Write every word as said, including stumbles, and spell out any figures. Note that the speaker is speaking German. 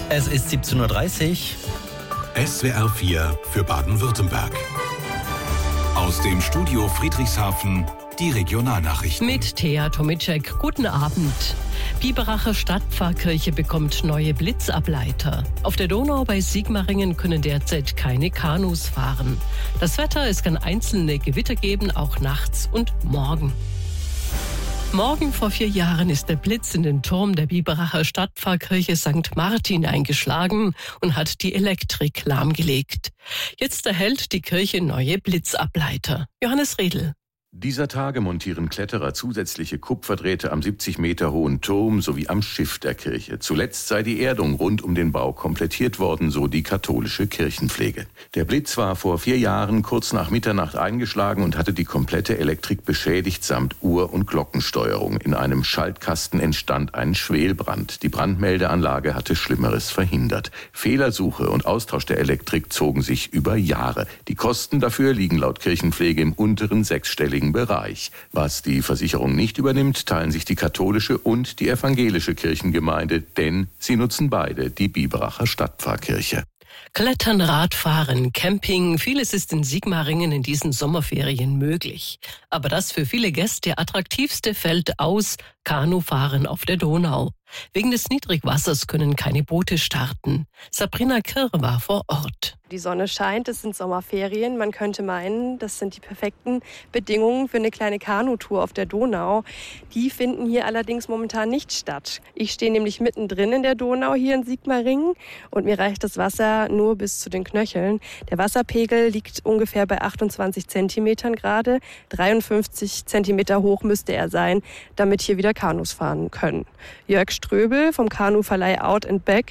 Es ist siebzehn Uhr dreißig. S W R vier für Baden-Württemberg. Aus dem Studio Friedrichshafen die Regionalnachrichten. Mit Thea Tomicek. Guten Abend. Biberacher Stadtpfarrkirche bekommt neue Blitzableiter. Auf der Donau bei Sigmaringen können derzeit keine Kanus fahren. Das Wetter, es kann einzelne Gewitter geben, auch nachts und morgen. Morgen vor vier Jahren ist der Blitz in den Turm der Biberacher Stadtpfarrkirche Sankt Martin eingeschlagen und hat die Elektrik lahmgelegt. Jetzt erhält die Kirche neue Blitzableiter. Johannes Redl. Dieser Tage montieren Kletterer zusätzliche Kupferdrähte am siebzig Meter hohen Turm sowie am Schiff der Kirche. Zuletzt sei die Erdung rund um den Bau komplettiert worden, so die katholische Kirchenpflege. Der Blitz war vor vier Jahren kurz nach Mitternacht eingeschlagen und hatte die komplette Elektrik beschädigt samt Uhr- und Glockensteuerung. In einem Schaltkasten entstand ein Schwelbrand. Die Brandmeldeanlage hatte Schlimmeres verhindert. Fehlersuche und Austausch der Elektrik zogen sich über Jahre. Die Kosten dafür liegen laut Kirchenpflege im unteren sechsstelligen Bereich. Was die Versicherung nicht übernimmt, teilen sich die katholische und die evangelische Kirchengemeinde, denn sie nutzen beide die Biberacher Stadtpfarrkirche. Klettern, Radfahren, Camping, vieles ist in Sigmaringen in diesen Sommerferien möglich. Aber das für viele Gäste attraktivste fällt aus, Kanufahren auf der Donau. Wegen des Niedrigwassers können keine Boote starten. Sabrina Kirr war vor Ort. Die Sonne scheint, es sind Sommerferien. Man könnte meinen, das sind die perfekten Bedingungen für eine kleine Kanutour auf der Donau. Die finden hier allerdings momentan nicht statt. Ich stehe nämlich mittendrin in der Donau hier in Sigmaringen und mir reicht das Wasser nur bis zu den Knöcheln. Der Wasserpegel liegt ungefähr bei achtundzwanzig Zentimetern gerade. dreiundfünfzig Zentimeter hoch müsste er sein, damit hier wieder Kanus fahren können. Jörg Ströbel vom Kanuverleih Out and Back